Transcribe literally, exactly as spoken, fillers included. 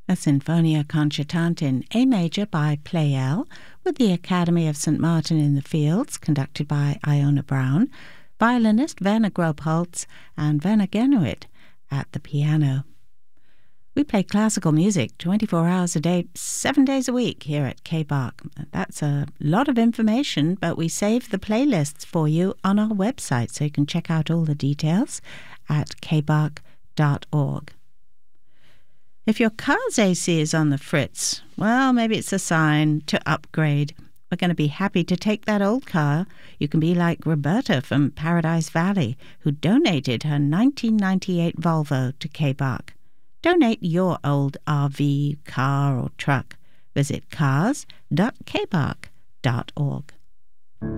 a Sinfonia Concertante in A major by Pleyel, with the Academy of Saint Martin in the Fields, conducted by Iona Brown, violinist Werner Grobholz and Werner Genuit at the piano. We play classical music twenty-four hours a day, seven days a week here at K B A R C. That's a lot of information, but we save the playlists for you on our website, so you can check out all the details at k b a r c dot org. If your car's A C is on the fritz, well, maybe it's a sign to upgrade. We're going to be happy to take that old car. You can be like Roberta from Paradise Valley, who donated her nineteen ninety-eight Volvo to K B A R C. Donate your old R V, car or truck. Visit cars dot k b a r c dot org.